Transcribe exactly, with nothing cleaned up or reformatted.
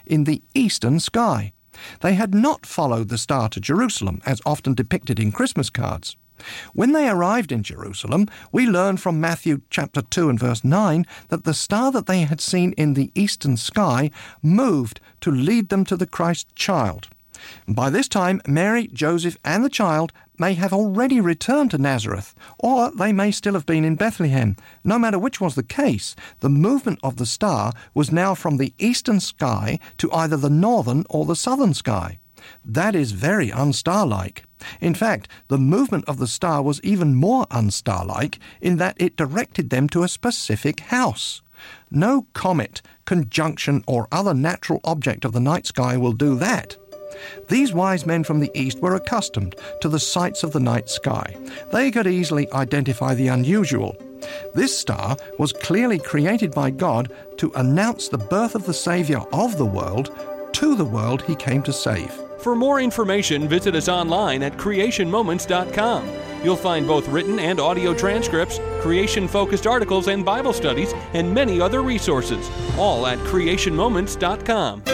in the eastern sky. They had not followed the star to Jerusalem, as often depicted in Christmas cards. When they arrived in Jerusalem, we learn from Matthew chapter two and verse nine that the star that they had seen in the eastern sky moved to lead them to the Christ child. By this time, Mary, Joseph, and the child may have already returned to Nazareth, or they may still have been in Bethlehem. No matter which was the case, the movement of the star was now from the eastern sky to either the northern or the southern sky. That is very unstar-like. In fact, the movement of the star was even more unstar-like in that it directed them to a specific house. No comet, conjunction, or other natural object of the night sky will do that. These wise men from the east were accustomed to the sights of the night sky. They could easily identify the unusual. This star was clearly created by God to announce the birth of the Savior of the world to the world he came to save. For more information, visit us online at creation moments dot com. You'll find both written and audio transcripts, creation-focused articles and Bible studies, and many other resources, all at creation moments dot com.